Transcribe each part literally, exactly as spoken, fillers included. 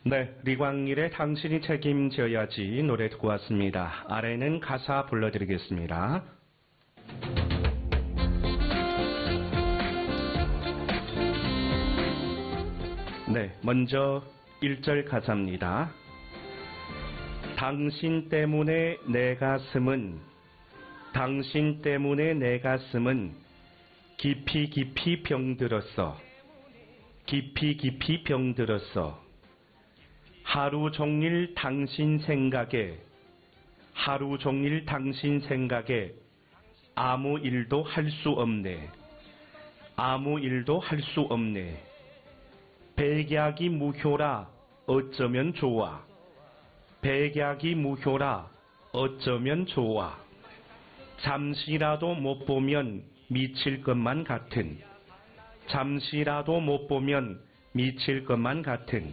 네, 리광일의 당신이 책임져야지 노래 듣고 왔습니다. 아래는 가사 불러드리겠습니다. 네, 먼저 일 절 가사입니다. 당신 때문에 내 가슴은 당신 때문에 내 가슴은 깊이 깊이 병들었어. 깊이 깊이 병들었어. 하루 종일 당신 생각에 하루 종일 당신 생각에 아무 일도 할 수 없네. 아무 일도 할 수 없네. 백약이 무효라 어쩌면 좋아. 백약이 무효라 어쩌면 좋아. 잠시라도 못 보면 미칠 것만 같은 잠시라도 못 보면 미칠 것만 같은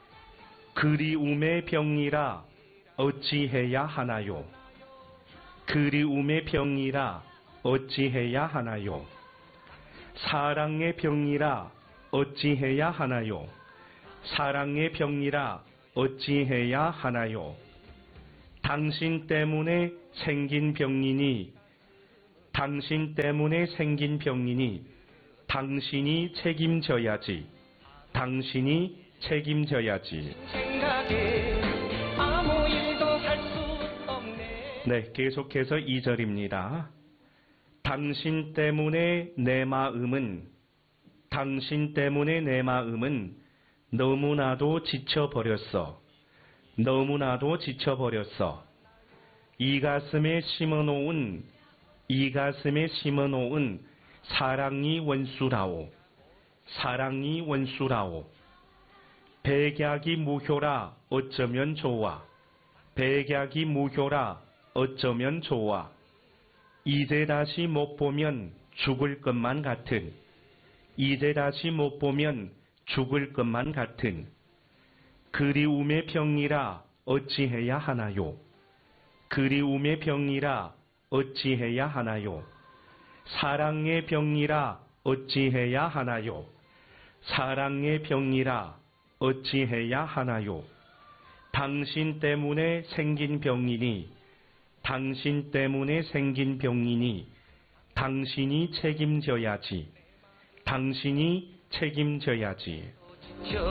그리움의 병이라 어찌해야 하나요? 그리움의 병이라 어찌해야 하나요? 사랑의 병이라 어찌해야 하나요? 사랑의 병이라 어찌해야 하나요? 당신 때문에 생긴 병이니 당신 때문에 생긴 병이니 당신이 책임져야지. 당신이 책임져야지. 아무 일도 할 수 없네. 네, 계속해서 이 절입니다. 당신 때문에 내 마음은 당신 때문에 내 마음은 너무나도 지쳐버렸어. 너무나도 지쳐버렸어. 이 가슴에 심어놓은 이 가슴에 심어놓은 사랑이 원수라오. 사랑이 원수라오. 백약이 무효라 어쩌면 좋아. 백약이 무효라 어쩌면 좋아. 이제 다시 못 보면 죽을 것만 같은 이제 다시 못 보면 죽을 것만 같은 그리움의 병이라 어찌해야 하나요? 그리움의 병이라 어찌해야 하나요? 사랑의 병이라 어찌해야 하나요? 사랑의 병이라 어찌해야 하나요? 당신 때문에 생긴 병이니 당신 때문에 생긴 병이니 당신이 책임져야지. 당신이 책임져야지.